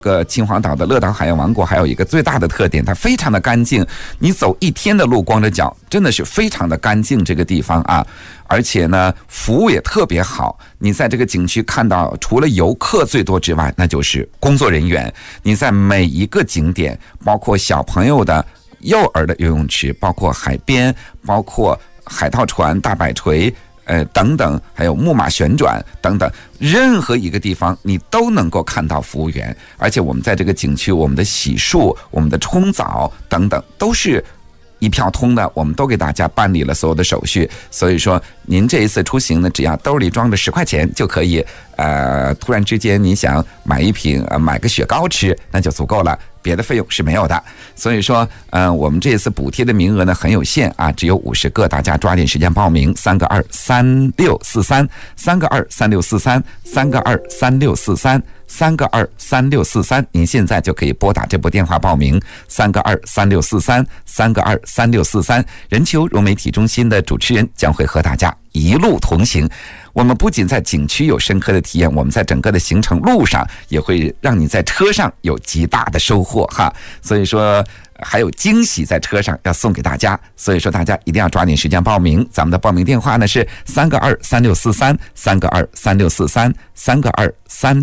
秦皇岛的乐岛海洋王国还有一个最大的特点，它非常的干净，你走一天的路光着脚，真的是非常的干净这个地方啊。而且呢服务也特别好，你在这个景区看到除了游客最多之外，那就是工作人员。你在每一个景点，包括小朋友的幼儿的游泳池，包括海边，包括海盗船、大摆锤等等，还有木马旋转等等，任何一个地方你都能够看到服务员。而且我们在这个景区，我们的洗漱、我们的冲澡等等都是一票通的，我们都给大家办理了所有的手续。所以说您这一次出行呢，只要兜里装着10块钱就可以突然之间你想买一瓶买个雪糕吃，那就足够了，别的费用是没有的。所以说我们这一次补贴的名额呢很有限啊，只有50个，大家抓紧时间报名，3个2 3643 3个2 3643 3个2 3643 3个2 3643，您现在就可以拨打这部电话报名，3个2 3643 3个2 3643。人球融媒体中心的主持人将会和大家一路同行。我们不仅在景区有深刻的体验，我们在整个的行程路上也会让你在车上有极大的收获哈。所以说还有惊喜在车上要送给大家，所以说大家一定要抓紧时间报名。咱们的报名电话呢是3个2 3643 3个2 3643 3个2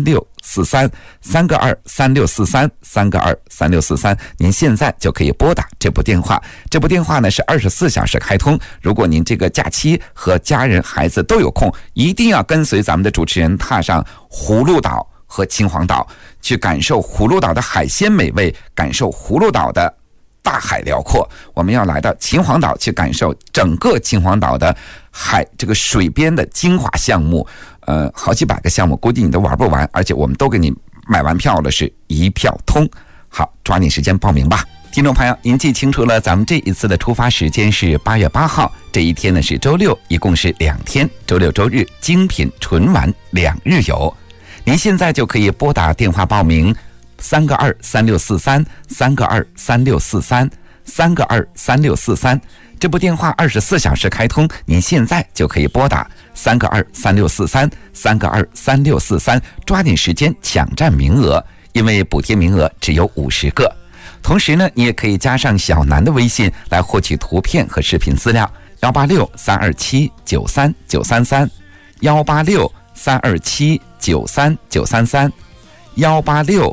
3643 3个2 3643 3个2 3643，您现在就可以拨打这部电话。这部电话呢是24小时开通，如果您这个假期和家人孩子都有空，一定要跟随咱们的主持人踏上葫芦岛和秦皇岛，去感受葫芦岛的海鲜美味，感受葫芦岛的大海辽阔。我们要来到秦皇岛去感受整个秦皇岛的这个水边的精华项目，好几百个项目，估计你都玩不完，而且我们都给你买完票了，是一票通。好，抓紧时间报名吧。听众朋友，您记清楚了，咱们这一次的出发时间是8月8号，这一天呢是周六，一共是2天，周六周日精品纯玩2日游。您现在就可以拨打电话报名，3个2 3643 3个2 3643 3个2 3643，这部电话24小时开通，您现在就可以拨打3个2 3643 3个2 3643，抓紧时间抢占名额，因为补贴名额只有50个。同时呢，你也可以加上小南的微信来获取图片和视频资料，186 327 93 933 186 327 93 933 186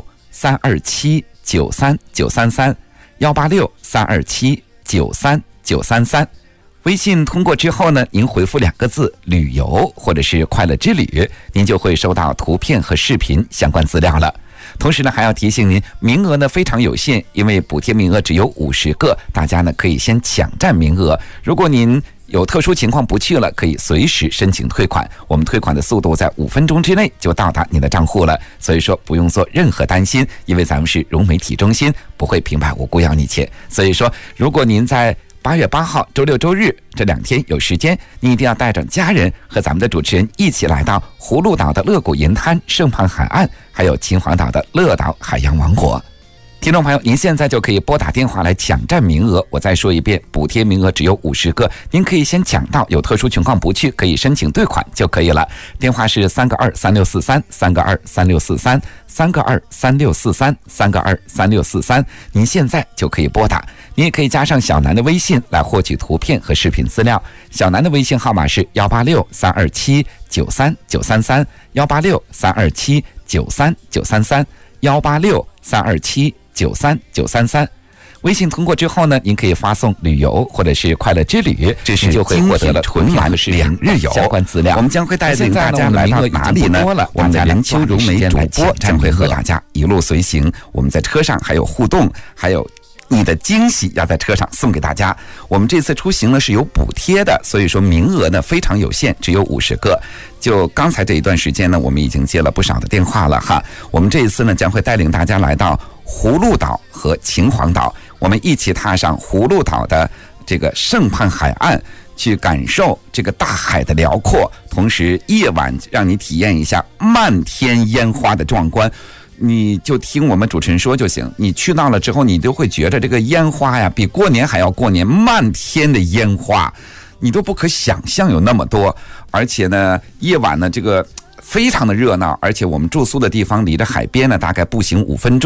327 93 933 186 327 93 933。微信通过之后呢，您回复2个字旅游或者是快乐之旅，您就会收到图片和视频相关资料了。同时呢，还要提醒您，名额呢非常有限，因为补贴名额只有50个，大家呢可以先抢占名额。如果您有特殊情况不去了，可以随时申请退款，我们退款的速度在5分钟之内就到达你的账户了，所以说不用做任何担心，因为咱们是融媒体中心，不会平白无故要你钱。所以说如果您在8月8号周六周日这2天有时间，你一定要带着家人和咱们的主持人一起来到葫芦岛的乐谷银滩、圣畔海岸，还有秦皇岛的乐岛海洋王国。听众朋友，您现在就可以拨打电话来抢占名额。我再说一遍，补贴名额只有50个，您可以先抢到，有特殊情况不去可以申请兑款就可以了。电话是3个2 3643 3个2 3643 3个2 3643 3个2 3643，您现在就可以拨打。你也可以加上小南的微信来获取图片和视频资料，小南的微信号码是186 327 93 933 186 327 93 933 186 327 93 933。微信通过之后呢，您可以发送旅游或者是快乐之旅，这时就会获得了纯玩2日游相关资料。我们将会带领大家来到哪里呢？我们的人球融媒主播将会和大家一路随行，我们在车上还有互动，还有你的惊喜要在车上送给大家。我们这次出行呢是有补贴的，所以说名额呢非常有限，只有50个。就刚才这一段时间呢，我们已经接了不少的电话了哈。我们这一次呢将会带领大家来到葫芦岛和秦皇岛，我们一起踏上葫芦岛的这个圣畔海岸，去感受这个大海的辽阔，同时夜晚让你体验一下漫天烟花的壮观。你就听我们主持人说就行，你去到了之后，你就会觉得这个烟花呀比过年还要过年，漫天的烟花你都不可想象有那么多。而且呢夜晚呢这个非常的热闹，而且我们住宿的地方离着海边呢，大概步行5分钟。